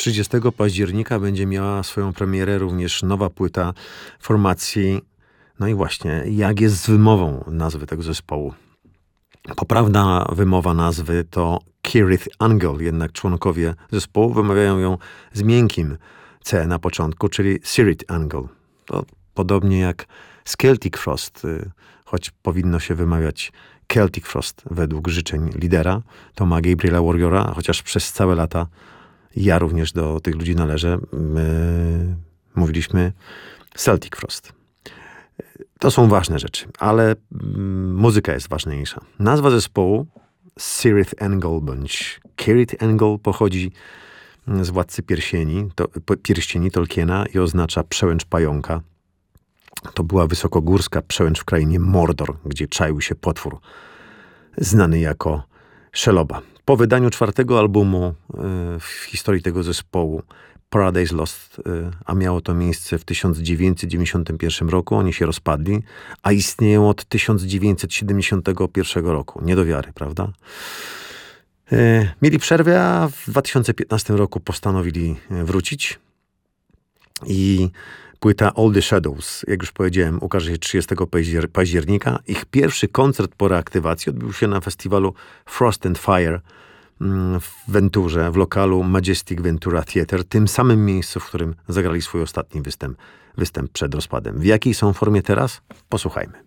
30 października będzie miała swoją premierę również nowa płyta formacji. No i właśnie, jak jest z wymową nazwy tego zespołu? Poprawna wymowa nazwy to Cirith Ungol, jednak członkowie zespołu wymawiają ją z miękkim C na początku, czyli Cirith Ungol. To podobnie jak z Celtic Frost, choć powinno się wymawiać Celtic Frost według życzeń lidera Toma Gabriela Warriora, chociaż przez całe lata ja również do tych ludzi należę. Mówiliśmy Celtic Frost. To są ważne rzeczy, ale muzyka jest ważniejsza. Nazwa zespołu Cirith Ungol bądź Cirith Ungol pochodzi z Władcy Pierścieni Tolkiena i oznacza przełęcz pająka. To była wysokogórska przełęcz w krainie Mordor, gdzie czaił się potwór znany jako Sheloba. Po wydaniu 4. albumu w historii tego zespołu Paradise Lost, a miało to miejsce w 1991 roku, oni się rozpadli, a istnieją od 1971 roku. Nie do wiary, prawda? Mieli przerwę, a w 2015 roku postanowili wrócić i płyta All the Shadows, jak już powiedziałem, ukaże się 30 października. Ich pierwszy koncert po reaktywacji odbył się na festiwalu Frost and Fire w Venturze, w lokalu Majestic Ventura Theatre, tym samym miejscu, w którym zagrali swój ostatni występ przed rozpadem. W jakiej są formie teraz? Posłuchajmy.